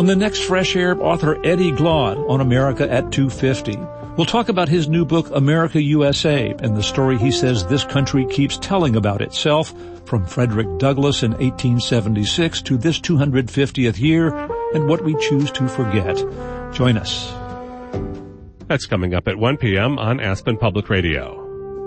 On the next Fresh Air, author Eddie Glaude on America at 2:50. We'll talk about his new book, America USA, and the story he says this country keeps telling about itself, from Frederick Douglass in 1876 to this 250th year, and what we choose to forget. Join us. That's coming up at 1 p.m. on Aspen Public Radio.